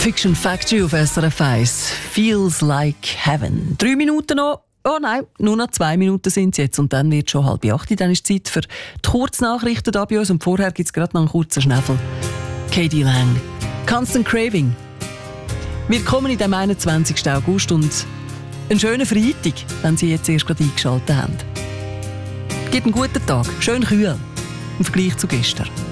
Fiction Factory auf SRF 1. Feels like heaven. 3 Minuten noch. Oh nein, nur noch 2 Minuten sind es jetzt. Und dann wird schon 7:30. Dann ist Zeit für die Kurznachrichten da bei uns. Und vorher gibt es gerade noch einen kurzen Schnäffel. K.D. Lang. Constant Craving. Willkommen in dem 21. August und einen schönen Freitag, wenn Sie jetzt erst gerade eingeschaltet haben. Gibt einen guten Tag. Schön kühl im Vergleich zu gestern.